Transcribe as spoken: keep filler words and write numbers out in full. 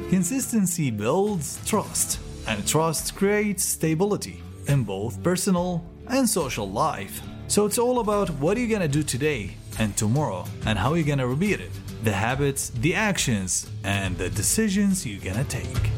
Consistency builds trust, and trust creates stability in both personal and social life. So it's all about what are you gonna do today and tomorrow, and how you're gonna repeat it. The habits, the actions, and the decisions you're gonna take.